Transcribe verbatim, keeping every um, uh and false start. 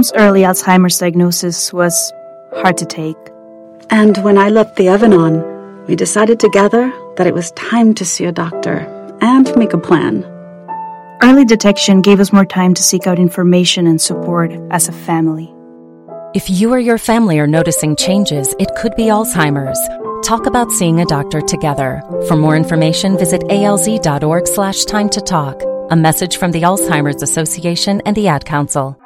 early Alzheimer's diagnosis was hard to take. And when I left the Evanon, we decided together that it was time to see a doctor and make a plan. Early detection gave us more time to seek out information and support as a family. If you or your family are noticing changes, it could be Alzheimer's. Talk about seeing a doctor together. For more information, visit alz.org slash time to talk. A message from the Alzheimer's Association and the Ad Council.